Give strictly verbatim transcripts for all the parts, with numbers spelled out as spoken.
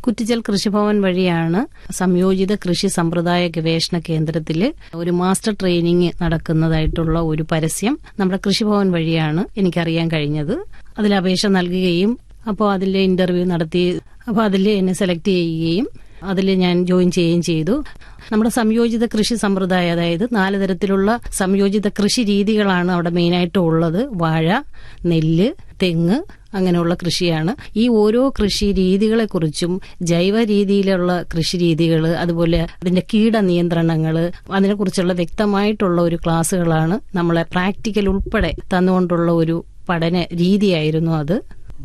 കുറ്റിച്ചൽ കൃഷിഭവൻ വഴിയാണ് സംയോജിത കൃഷി സമ്പ്രദായ ഗവേഷണ കേന്ദ്രത്തിൽ ഒരു മാസ്റ്റർ ട്രെയിനിങ് നടക്കുന്നതായിട്ടുള്ള ഒരു പരസ്യം നമ്മുടെ കൃഷിഭവൻ വഴിയാണ് എനിക്കറിയാൻ കഴിഞ്ഞത്. അതിൽ അപേക്ഷ നൽകുകയും അപ്പോൾ അതിൽ ഇന്റർവ്യൂ നടത്തി അപ്പോൾ അതിൽ എന്നെ സെലക്ട് ചെയ്യുകയും അതിൽ ഞാൻ ജോയിൻ ചെയ്യുകയും ചെയ്തു. നമ്മുടെ സംയോജിത കൃഷി സമ്പ്രദായം, അതായത് നാല് തരത്തിലുള്ള സംയോജിത കൃഷി രീതികളാണ് അവിടെ മെയിനായിട്ട് ഉള്ളത്. വാഴ, നെല്ല്, തെങ്ങ്, അങ്ങനെയുള്ള കൃഷിയാണ്. ഈ ഓരോ കൃഷി രീതികളെക്കുറിച്ചും ജൈവ രീതിയിലുള്ള കൃഷി രീതികൾ, അതുപോലെ അതിന്റെ കീട നിയന്ത്രണങ്ങൾ, അതിനെക്കുറിച്ചുള്ള വ്യക്തമായിട്ടുള്ള ഒരു ക്ലാസ്സുകളാണ് നമ്മളെ പ്രാക്ടിക്കൽ ഉൾപ്പെടെ തന്നുകൊണ്ടുള്ള ഒരു പഠന രീതിയായിരുന്നു അത്.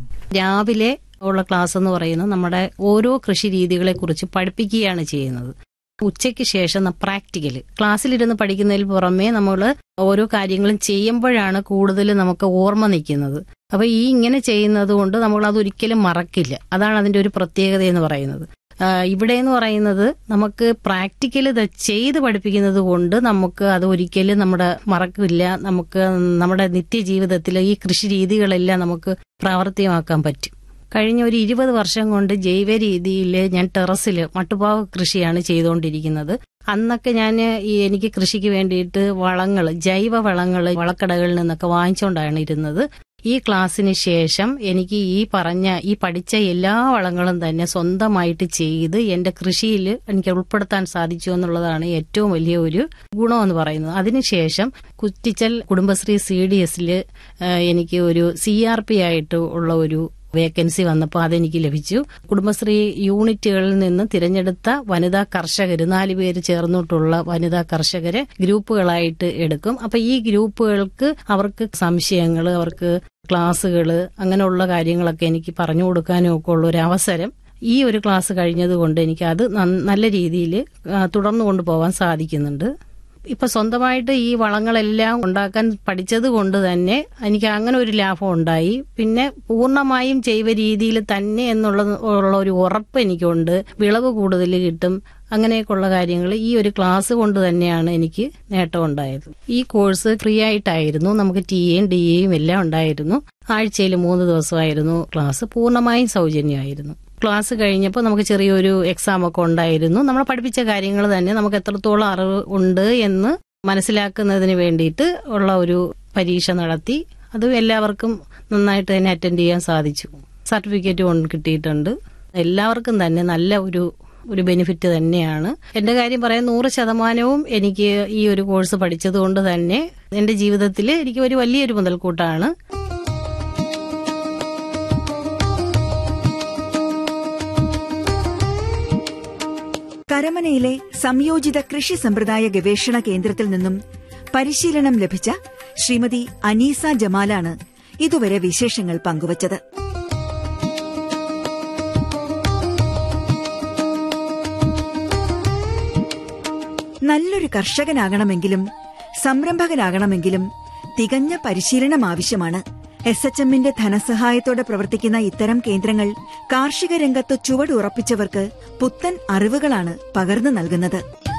രാവിലെ ഉള്ള ക്ലാസ് എന്ന് പറയുന്നത് നമ്മുടെ ഓരോ കൃഷി രീതികളെ കുറിച്ച് പഠിപ്പിക്കുകയാണ് ചെയ്യുന്നത്. ഉച്ചയ്ക്ക് ശേഷം പ്രാക്ടിക്കൽ ക്ലാസ്സിലിരുന്ന് പഠിക്കുന്നതിന് പുറമെ നമ്മൾ ഓരോ കാര്യങ്ങളും ചെയ്യുമ്പോഴാണ് കൂടുതൽ നമുക്ക് ഓർമ്മ നിൽക്കുന്നത്. അപ്പൊ ഈ ഇങ്ങനെ ചെയ്യുന്നത് കൊണ്ട് നമ്മൾ അതൊരിക്കലും മറക്കില്ല. അതാണ് അതിന്റെ ഒരു പ്രത്യേകത എന്ന് പറയുന്നത്. ഇവിടെ എന്ന് പറയുന്നത് നമുക്ക് പ്രാക്ടിക്കൽ ചെയ്ത് പഠിപ്പിക്കുന്നത് കൊണ്ട് നമുക്ക് അത് ഒരിക്കലും നമ്മുടെ മറക്കില്ല. നമുക്ക് നമ്മുടെ നിത്യജീവിതത്തിൽ ഈ കൃഷി രീതികളെല്ലാം നമുക്ക് പ്രാവർത്തികമാക്കാൻ പറ്റും. കഴിഞ്ഞ ഒരു ഇരുപത് വർഷം കൊണ്ട് ജൈവ രീതിയിൽ ഞാൻ ടെറസിൽ മട്ടുപാവ് കൃഷിയാണ് ചെയ്തുകൊണ്ടിരിക്കുന്നത്. അന്നൊക്കെ ഞാൻ ഈ എനിക്ക് കൃഷിക്ക് വേണ്ടിയിട്ട് വളങ്ങൾ, ജൈവ വളങ്ങൾ വളക്കടകളിൽ നിന്നൊക്കെ വാങ്ങിച്ചുകൊണ്ടാണ് ഇരുന്നത്. ഈ ക്ലാസ്സിന് ശേഷം എനിക്ക് ഈ പറഞ്ഞ ഈ പഠിച്ച എല്ലാ വളങ്ങളും തന്നെ സ്വന്തമായിട്ട് ചെയ്ത് എന്റെ കൃഷിയിൽ എനിക്ക് ഉൾപ്പെടുത്താൻ സാധിച്ചു എന്നുള്ളതാണ് ഏറ്റവും വലിയ ഒരു ഗുണമെന്ന് പറയുന്നത്. അതിനുശേഷം കുറ്റിച്ചൽ കുടുംബശ്രീ സി ഡി എസിൽ എനിക്ക് ഒരു സി ആർ പി ആയിട്ട് ഉള്ള ഒരു വേക്കൻസി വന്നപ്പോൾ അതെനിക്ക് ലഭിച്ചു. കുടുംബശ്രീ യൂണിറ്റുകളിൽ നിന്ന് തിരഞ്ഞെടുത്ത വനിതാ കർഷകർ, നാല് പേര് ചേർന്നിട്ടുള്ള വനിതാ കർഷകരെ ഗ്രൂപ്പുകളായിട്ട് എടുക്കും. അപ്പൊ ഈ ഗ്രൂപ്പുകൾക്ക് അവർക്ക് സംശയങ്ങൾ, അവർക്ക് ക്ലാസ്സുകൾ, അങ്ങനെയുള്ള കാര്യങ്ങളൊക്കെ എനിക്ക് പറഞ്ഞു കൊടുക്കാനും ഒക്കെ ഉള്ള ഒരു അവസരം ഈ ഒരു ക്ലാസ് കഴിഞ്ഞതുകൊണ്ട് എനിക്ക് അത് നല്ല രീതിയിൽ തുടർന്നു കൊണ്ടുപോകാൻ സാധിക്കുന്നുണ്ട്. ഇപ്പൊ സ്വന്തമായിട്ട് ഈ വളങ്ങളെല്ലാം ഉണ്ടാക്കാൻ പഠിച്ചത് കൊണ്ട് തന്നെ എനിക്ക് അങ്ങനെ ഒരു ലാഭം ഉണ്ടായി. പിന്നെ പൂർണ്ണമായും ജൈവ രീതിയിൽ തന്നെ എന്നുള്ള ഉള്ള ഒരു ഉറപ്പ് എനിക്കുണ്ട്. വിളവ് കൂടുതൽ കിട്ടും. അങ്ങനെയൊക്കെയുള്ള കാര്യങ്ങൾ ഈ ഒരു ക്ലാസ് കൊണ്ട് തന്നെയാണ് എനിക്ക് നേട്ടം ഉണ്ടായത്. ഈ കോഴ്സ് ഫ്രീ ആയിട്ടായിരുന്നു. നമുക്ക് ടി എയും ഡി എയും എല്ലാം ഉണ്ടായിരുന്നു. ആഴ്ചയിൽ മൂന്ന് ദിവസമായിരുന്നു ക്ലാസ്. പൂർണ്ണമായും സൗജന്യമായിരുന്നു. ക്ലാസ് കഴിഞ്ഞപ്പോൾ നമുക്ക് ചെറിയൊരു എക്സാം ഒക്കെ ഉണ്ടായിരുന്നു. നമ്മൾ പഠിപ്പിച്ച കാര്യങ്ങൾ തന്നെ നമുക്ക് എത്രത്തോളം അറിവ് ഉണ്ട് എന്ന് മനസ്സിലാക്കുന്നതിന് വേണ്ടിയിട്ട് ഉള്ള ഒരു പരീക്ഷ നടത്തി. അത് എല്ലാവർക്കും നന്നായിട്ട് തന്നെ അറ്റൻഡ് ചെയ്യാൻ സാധിച്ചു. സർട്ടിഫിക്കറ്റ് കൊണ്ട് കിട്ടിയിട്ടുണ്ട്. എല്ലാവർക്കും തന്നെ നല്ല ഒരു ഒരു ബെനിഫിറ്റ് തന്നെയാണ്. എന്റെ കാര്യം പറയാൻ നൂറ് ശതമാനവും എനിക്ക് ഈ ഒരു കോഴ്സ് പഠിച്ചത് കൊണ്ട് തന്നെ എന്റെ ജീവിതത്തിൽ എനിക്ക് ഒരു വലിയൊരു മുതൽക്കൂട്ടാണ്. കരമനയിലെ സംയോജിത കൃഷി സമ്പ്രദായ ഗവേഷണ കേന്ദ്രത്തിൽ നിന്നും പരിശീലനം ലഭിച്ച ശ്രീമതി അനീസ ജമാലാണ് ഇതുവരെ വിശേഷങ്ങൾ പങ്കുവച്ചത്. നല്ലൊരു കർഷകനാകണമെങ്കിലും സംരംഭകനാകണമെങ്കിലും തികഞ്ഞ പരിശീലനം ആവശ്യമാണ്. എസ് എച്ച് എമ്മിന്റെ ധനസഹായത്തോടെ പ്രവർത്തിക്കുന്ന ഇത്തരം കേന്ദ്രങ്ങൾ കാർഷിക രംഗത്ത് ചുവടുറപ്പിച്ചവർക്ക് പുത്തൻ അറിവുകളാണ് പകർന്നു നൽകുന്നത്.